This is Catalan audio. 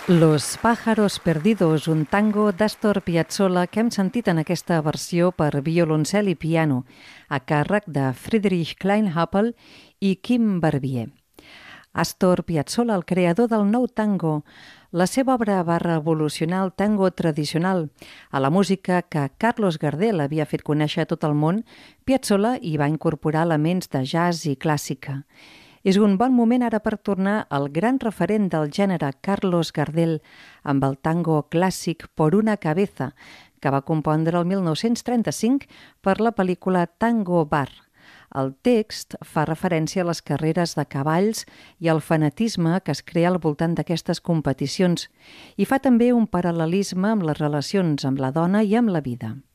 Los pájaros perdidos, un tango d'Astor Piazzolla que hem sentit en aquesta versió per violoncel i piano, a càrrec de Friedrich Kleinhapple i Kim Barbier. Astor Piazzolla, el creador del nou tango, la seva obra va revolucionar el tango tradicional. A la música que Carlos Gardel havia fet conèixer a tot el món, Piazzolla hi va incorporar elements de jazz i clàssica. És un bon moment ara per tornar al gran referent del gènere Carlos Gardel amb el tango clàssic Por una cabeza, que va compondre el 1935 per la pel·lícula Tango Bar. El text fa referència a les carreres de cavalls i al fanatisme que es crea al voltant d'aquestes competicions i fa també un paral·lelisme amb les relacions amb la dona i amb la vida.